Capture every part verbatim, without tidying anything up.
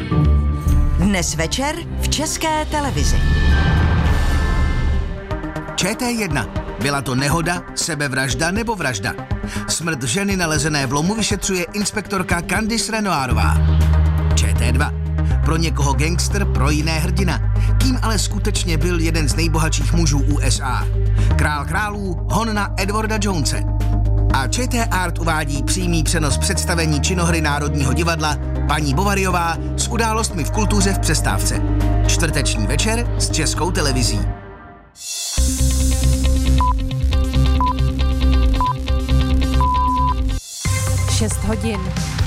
Dnes večer v České televizi. Č T jedna. Byla to nehoda, sebevražda nebo vražda? Smrt ženy nalezené v lomu vyšetřuje inspektorka Candice Renoirová. Č T dva. Pro někoho gangster, pro jiné hrdina. Kým ale skutečně byl jeden z nejbohatších mužů U S A? Král králů, hon na Edwarda Jonese. A Č T Art uvádí přímý přenos představení činohry Národního divadla Paní Bovaryová s událostmi v kultuře v přestávce. Čtvrteční večer s Českou televizí. šest hodin.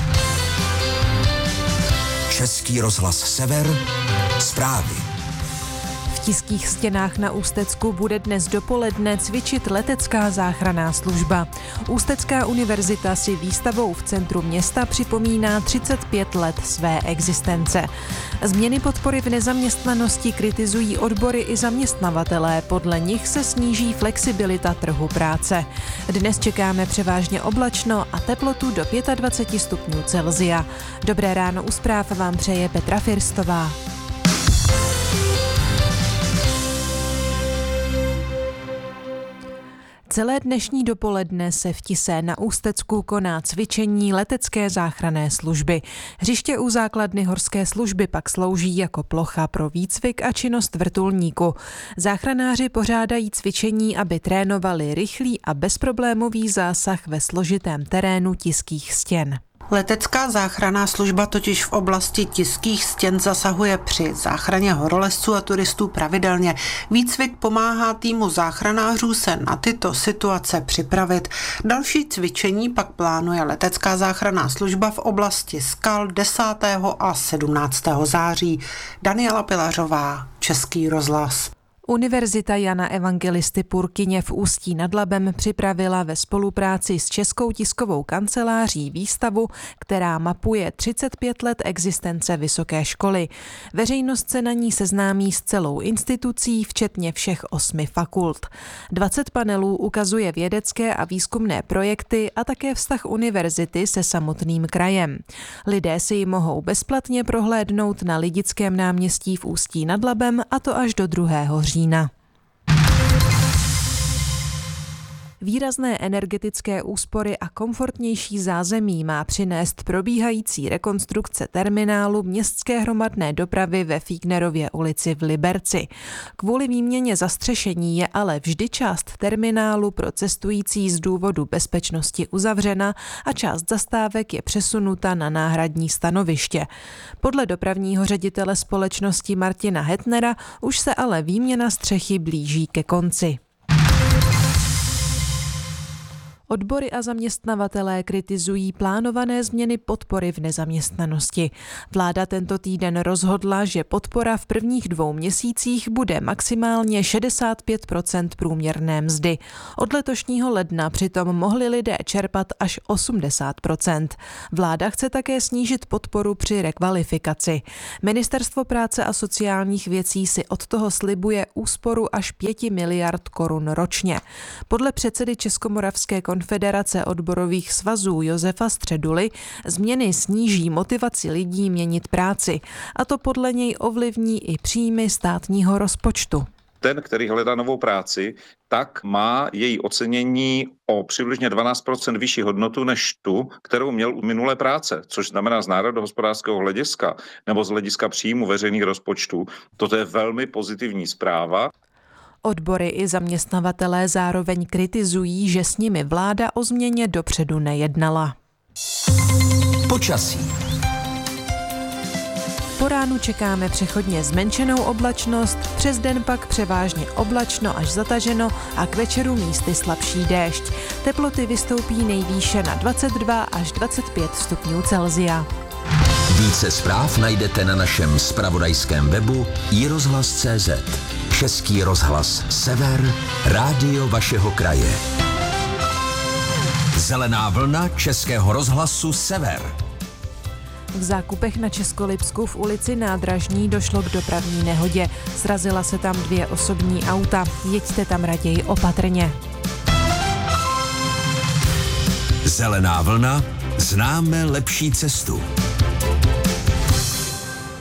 Český rozhlas Sever, zprávy. V Tiských stěnách na Ústecku bude dnes dopoledne cvičit letecká záchranná služba. Ústecká univerzita si výstavou v centru města připomíná třicet pět let své existence. Změny podpory v nezaměstnanosti kritizují odbory i zaměstnavatelé. Podle nich se sníží flexibilita trhu práce. Dnes čekáme převážně oblačno a teplotu do dvacet pět stupňů Celsia. Dobré ráno u zpráv vám přeje Petra Firstová. Celé dnešní dopoledne se v Tise na Ústecku koná cvičení letecké záchranné služby. Hřiště u základny horské služby pak slouží jako plocha pro výcvik a činnost vrtulníku. Záchranáři pořádají cvičení, aby trénovali rychlý a bezproblémový zásah ve složitém terénu Tiských stěn. Letecká záchranná služba totiž v oblasti Tiských stěn zasahuje při záchraně horolezců a turistů pravidelně. Výcvik pomáhá týmu záchranářů se na tyto situace připravit. Další cvičení pak plánuje letecká záchranná služba v oblasti skal desátého a sedmnáctého září. Daniela Pilařová, Český rozhlas. Univerzita Jana Evangelisty Purkyně v Ústí nad Labem připravila ve spolupráci s Českou tiskovou kanceláří výstavu, která mapuje třicet pět let existence vysoké školy. Veřejnost se na ní seznámí s celou institucí, včetně všech osmi fakult. dvacet panelů ukazuje vědecké a výzkumné projekty a také vztah univerzity se samotným krajem. Lidé si ji mohou bezplatně prohlédnout na Lidickém náměstí v Ústí nad Labem, a to až do druhého října. Výrazné energetické úspory a komfortnější zázemí má přinést probíhající rekonstrukce terminálu městské hromadné dopravy ve Fígnerově ulici v Liberci. Kvůli výměně zastřešení je ale vždy část terminálu pro cestující z důvodu bezpečnosti uzavřena a část zastávek je přesunuta na náhradní stanoviště. Podle dopravního ředitele společnosti Martina Hetnera už se ale výměna střechy blíží ke konci. Odbory a zaměstnavatelé kritizují plánované změny podpory v nezaměstnanosti. Vláda tento týden rozhodla, že podpora v prvních dvou měsících bude maximálně šedesát pět procent průměrné mzdy. Od letošního ledna přitom mohli lidé čerpat až osmdesát procent. Vláda chce také snížit podporu při rekvalifikaci. Ministerstvo práce a sociálních věcí si od toho slibuje úsporu až pěti miliard korun ročně. Podle předsedy Českomoravské Konfederace odborových svazů Josefa Středuly změny sníží motivaci lidí měnit práci, a to podle něj ovlivní i příjmy státního rozpočtu. Ten, který hledá novou práci, tak má její ocenění o přibližně dvanáct procent vyšší hodnotu než tu, kterou měl u minulé práce, což znamená z národohospodářského hlediska nebo z hlediska příjmu veřejných rozpočtů. Toto je velmi pozitivní zpráva. Odbory i zaměstnavatelé zároveň kritizují, že s nimi vláda o změně dopředu nejednala. Počasí. Po ránu čekáme přechodně zmenšenou oblačnost, přes den pak převážně oblačno až zataženo a k večeru místy slabší déšť. Teploty vystoupí nejvýše na dvacet dva až dvacet pět stupňů Celsia. Více zpráv najdete na našem zpravodajském webu i rozhlas tečka cé zet. Český rozhlas Sever, rádio vašeho kraje. Zelená vlna Českého rozhlasu Sever. V Zákupech na Českolipsku v ulici Nádražní došlo k dopravní nehodě. Srazila se tam dvě osobní auta. Jeďte tam raději opatrně. Zelená vlna, známe lepší cestu.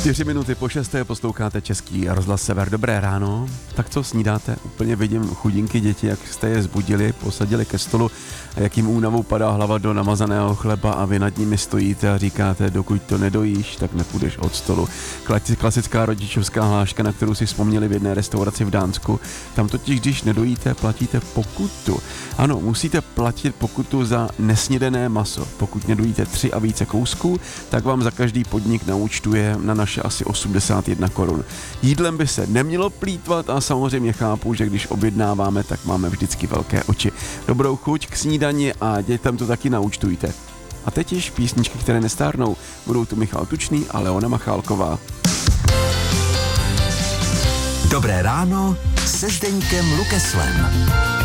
Čtyři minuty po šesté posloucháte Český rozhlas Sever. Dobré ráno. Tak co snídáte? Úplně vidím chudinky děti, jak jste je zbudili, posadili ke stolu a jak jim únavou padá hlava do namazaného chleba a vy nad nimi stojíte a říkáte, dokud to nedojíš, tak nepůjdeš od stolu. Klasická rodičovská hláška, na kterou si vzpomněli v jedné restauraci v Dánsku. Tam totiž, když nedojíte, platíte pokutu. Ano, musíte platit pokutu za nesnědené maso. Pokud nedojíte tři a více kousků, tak vám za každý podnik naúčtuje na naše asi osmdesát jedna korun. Jídlem by se nemělo plýtvat a samozřejmě chápu, že když objednáváme, tak máme vždycky velké oči. Dobrou chuť k snídani a dětem to taky naúčtujte. A teď již písničky, které nestárnou. Budou tu Michal Tučný a Leona Machálková. Dobré ráno se Zdeňkem Lukeslem.